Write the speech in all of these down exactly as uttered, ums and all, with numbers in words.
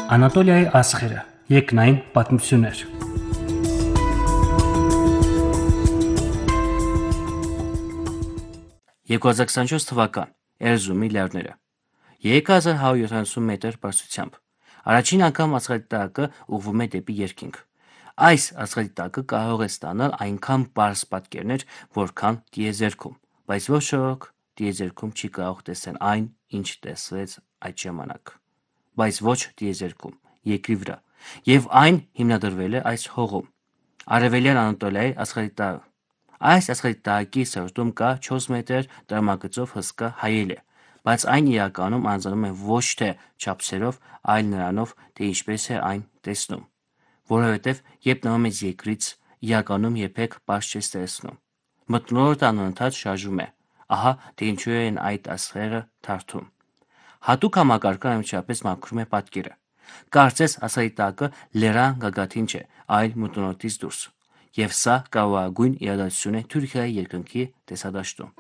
Անատոլիայի աստղերը. երկնային պատմություններ։ երկու հազար քսաներորդ թվական Էրզրումի լեռները երեք հազար հարյուր յոթանասուն մետր բարձրությամբ առաջին անգամ աստղադիտակը ուղղվում է դեպի երկինք։ Այս աստղադիտակը կարող է ստանալ այնքան պարզ պատկերներ, որքան տիեզերքում, բայց ոչ ոք տիեզերքում չի կարող տեսնել այն, ինչ տեսվեց այդ ժամանակ, բայց ոչ տիեզերքում, երկրի վրա, եւ այն հիմնադրվել է այս հողում։ Արևելյան Անատոլիայի աստղադիտակը Այս աստղադիտակի սրտում կա չորս մետր տրամագծով հսկա հայելը, բայց այն իրականում անձանում է ոչ թե չափսերով, այլ նրանով, թե ինչպես է այն տեսնում, որովհետև երբ նայում ես երկրից, իրականում երբեք պարզ չես տեսնում։ Մթնոլորտը անընդհատ շարժվում է, ահա թե ինչու են այդ աստղերը թարթում։ Հատուկ համակարգը անմիջապես մաքրում է պատկերը։ Կարծես աստղադիտակը լեռան գագաթին չէ, այլ մթնոլորտից դուրս, եւ սա կարևորագույն իրադարձություն է Թուրքիայի երկնքի տեսադաշտում։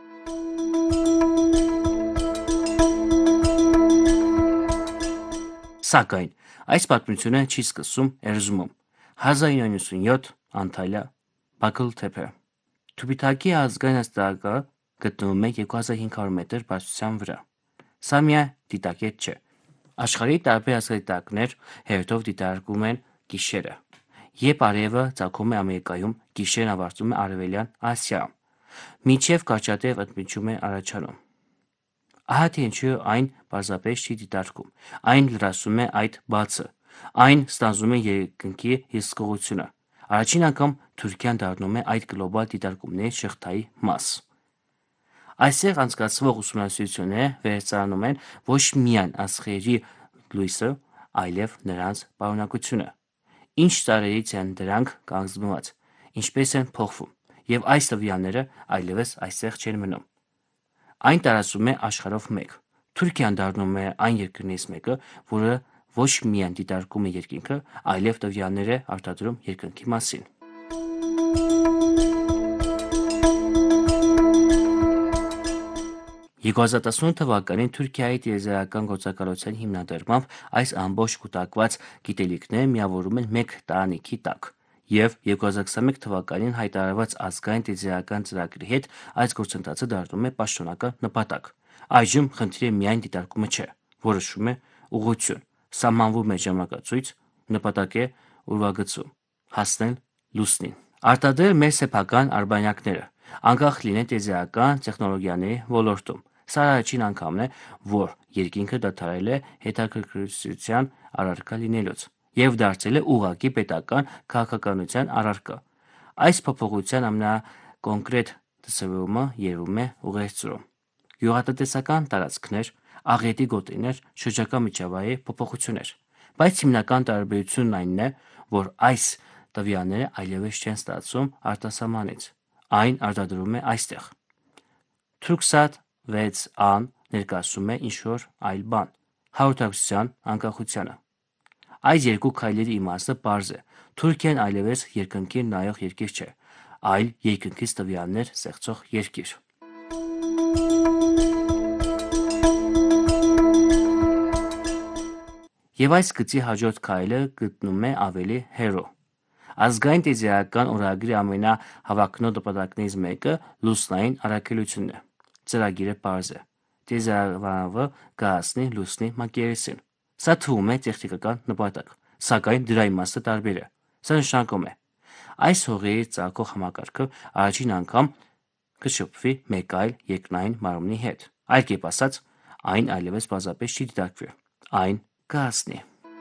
Սակայն այս պատմությունը չի սկսում Էրզրումում։ հազար ինը հարյուր նվաթ Անտալիա, Բաքլթեփե Թուբիթակի ազգային աստղադիտակը գտնվում է երկու հազար հինգ հարյուր մետր բարձրության վրա։ Սա միայն դիտակետ չէ։ Աշխարհի տարբեր աստղադիտակներ հերթով դիտարկվում են գիշերը։ Երբ արևը ծագում է Ամերիկայում, գիշերն ավարտվում է Արևելյան Ասիայում, մինչև կարճատև ընդմիջում է առաջանում։ Ահա թե ինչու այն պարզապես չի դիտարկում, այն լրացնում է այդ բացը, այն ստանձնում է երկնքի հսկողությունը։ Առաջին անգամ Թուրքիան դառնում է այդ գլոբալ դիտարկումների շղթայի մաս։ Այստեղ անցկացվող ուսումնասիրությունները վերծանում են ոչ միայն աստղերի լույսը, այլև նրանց պարունակությունը, ինչ ծառերից են դրանք կազմված, ինչպես են փոխվում, եւ այս տվյալները այլևս այստեղ չեն մնում։ Այն տարածվում է աշխարհով մեկ։ Թուրքիան դառնում է այն երկրներից մեկը, որը ոչ միայն դիտարկում է երկինքը, այլև տվյալներ է արտադրում երկնքի մասին։ երկու հազար տասնութ թվականին Թուրքիայի տիեզերական գործակալության հիմնադրամամբ այս ամբողջ կուտակված գիտելիքները միավորում են մեկ տարանիքի տակ, եւ երկու հազար քսաներորդ թվականին հայտարարված ազգային տիեզերական ծրագրի հետ այս գործընթացը դառնում է պաշտոնական նպատակ։ Այժմ խնդիրը միայն դիտարկումը չէ, որոշվում է ուղղություն, սահմանվում է ժամանակացույց, նպատակ է ուրվագծում՝ հասնել լուսնին, արտադրել մեր սեփական արբանյակները, անկախ լինեն տիեզերական տեխնոլոգիաների ոլորտում։ Սա առաջին անգամն է, որ երկինքը դադարել է հետաքրքրության առարկա լինելուց եւ դարձել է ուղղակի պետական քաղաքականության առարկա։ Այս փոփոխության ամենակոնկրետ դրսևորումը երևում է ուղերձներում։ Գյուղատնտեսական տարածքներ, աղետի գոտիներ, շրջակա միջավայրի փոփոխություններ։ Բայց հիմնական տարբերությունն այն է, որ այս տվյալները այլևս չեն ստացվում արտասահմանից, այն արտադրվում է այստեղ։ Թուրքսատ վեց ան ներկայացնում է ինչ-որ այլ բան՝ հաղորդակցության անկախությունը։ Այս երկու քայլերի իմաստը պարզ է։ Թուրքիան այլևս երկնքին նայող երկիր չէ, այլ երկնքից տվյալներ ստեղծող երկիր։ Եվ այս գծի հաջորդ քայլը գտնում է ավելի հեռու։ Ազգային տիեզերական օրագրի ամենահավաքնոտ նպատակներից մեկը լուսնային առաքելությունն է։ Ծրագիրը պարզ է։ Տիեզերավարը կհասնի լուսնի մակերեսին։ Սա թվում է տեխնիկական նպատակ, սակայն դրա իմաստը տարբեր է։ Սա նշանակում է այս հողերի ծագող համակարգը առաջին անգամ կշփվի մեկ այլ երկնային մարմնի հետ։ Այլ կերպ ասած, այն այլևս պարզապես չի դիտարկվի, այն կհասնի։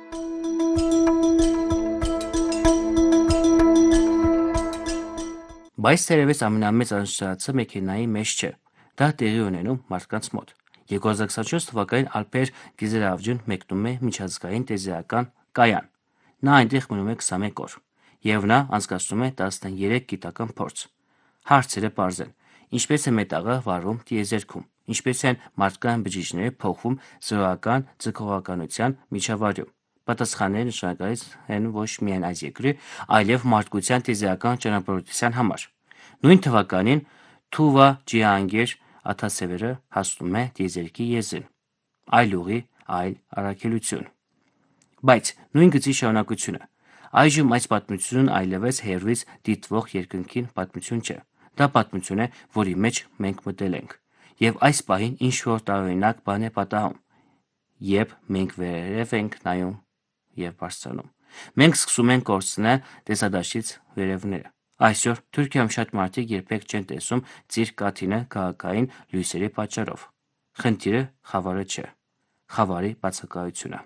Բայց թերևս ամենամեծ անհրաժեշտացը մեքենայի մեջ չէ։ Դա տեղի ունենում մարդկանց մոտ։ երկու հազար քսաներորդ թվականին Ալպեր Գիզերավջուն մեկնում է միջազգային տիեզերական կայան։ Նա այնտեղ մնում է քսաներեք օր, եւ նա անցկացնում է տասներեք գիտական փորձ։ Հարցերը պարզ են. ինչպես է մետաղը վառվում տիեզերքում, ինչպես են մարդկային բջիջները փոխվում զրոյական ձգողականության միջավայրում։ Պատասխանները նշանակալից են ոչ միայն այս երկրի, այլև մարդկության տիեզերական ճանապարհորդության համար։ Նույն թվականին Թուվա Ջիհանգիր Աթասևերը հասնում է տիեզերքի եզրին, այլ ուղի, այլ առաքելություն։ Բայց նույն գծի շարունակությունը։ Այժմ այս պատմությունն այլևս հերվից դիտվող երկնքին պատմություն չէ։ Դա պատմություն է, որի մեջ մենք մտել ենք։ Եվ այս պահին ինչ-որ տարօրինակ բան է պատահում, երբ մենք վերև ենք նայում և բարձրանում։ Մենք սկսում ենք կորցնել տեսադաշտից վերևները։ Այսօր Թուրքիայում շատ մարդիկ երբեք չեն տեսում ծիր կաթիլը քաղաքային լույսերի պատճառով։ Խնդիրը խավարը չէ, խավարի բացակայությունը։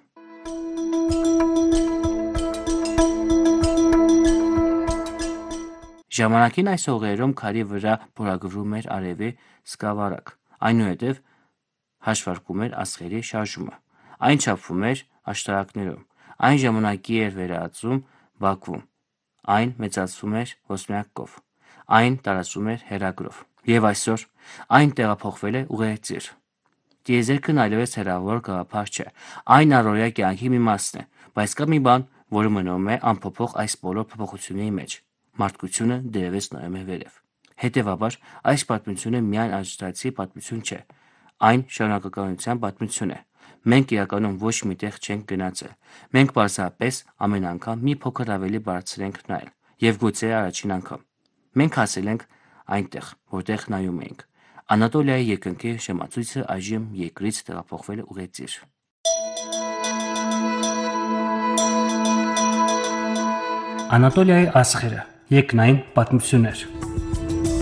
Ժամանակին այս հողերում քարի վրա փորագրվում էր արևի սկավառակ, այնուհետև հաշվարկում էր աստղերի շարժումը, այն չափվում էր աշտարակներում, այն ժամանակի էր վերածվում Բաքվում, այն մեծացվում էր ոսպնյակով, այն տարածվում էր հեռագրով։ Եվ այսօր այն տեղափոխվել է ուղերձիր։ Տիեզերքն այլևս հեռավոր գաղափար չէ, այն առօրյա կյանքի մի մասն է, բայց կա մի բան, որը մնում է անփոփոխ այս բոլոր փոփոխությունների մեջ։ Մարդկությունը դեռևս նայում է վերև։ Հետևաբար, այս պատմությունը միայն աջակցի պատմություն չէ, այն շարունակականության պատմություն է։ Մենք իրականում ոչ մի տեղ չենք գնացել։ Մենք պարզապես ամեն անգամ մի փոքր ավելի բարձր ենք նայել, և գուցե առաջին անգամ։ Մենք հասել ենք այնտեղ, որտեղ նայում էինք։ Անատոլիայի երկնքի ժամացույցը այժմ երկրից տեղափոխվել է ուղեծիր։ Անատոլիայի աստղերը՝ երկնային պատմություններ։